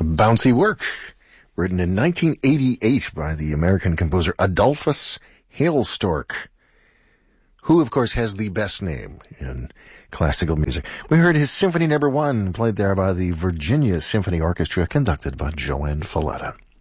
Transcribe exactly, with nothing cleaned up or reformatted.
Bouncy Work, written in nineteen eighty-eight by the American composer Adolphus Hailstork, who of course has the best name in classical music. We heard his Symphony Number One, played there by the Virginia Symphony Orchestra, conducted by Joanne Falletta.